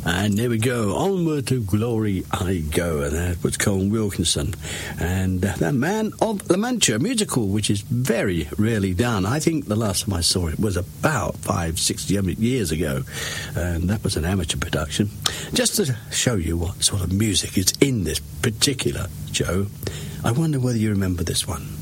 And there we go, Onward to Glory I Go, and that was Colin Wilkinson. And that Man of La Mancha musical, which is very rarely done. I think the last time I saw it was about 5-6 years ago, and that was an amateur production. Just to show you what sort of music is in this particular show, I wonder whether you remember this one.